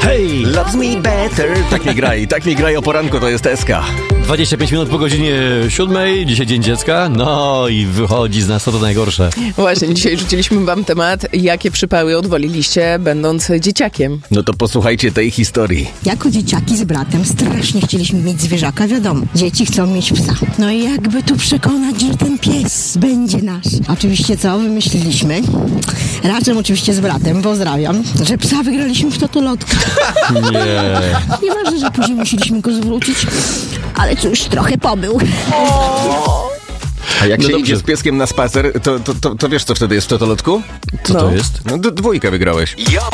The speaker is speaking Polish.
Hej! Loves me better. Tak mi graj o poranku, to jest SK. 25 minut po godzinie 7, dzisiaj Dzień Dziecka, no i wychodzi z nas to najgorsze. Właśnie, dzisiaj rzuciliśmy wam temat, jakie przypały odwaliliście, będąc dzieciakiem. No to posłuchajcie tej historii. Jako dzieciaki z bratem strasznie chcieliśmy mieć zwierzaka, wiadomo. Dzieci chcą mieć psa. No i jakby tu przekonać, że ten pies będzie nasz. Oczywiście co wymyśliliśmy? Razem oczywiście z bratem, pozdrawiam, że psa wygraliśmy w totolotka. Nie. Nieważne, że później musieliśmy go zwrócić, ale cóż, trochę pobył. A jak No się dobrze. idzie z pieskiem na spacer, to wiesz, co wtedy jest w totolotku? Co to jest? No, dwójkę wygrałeś.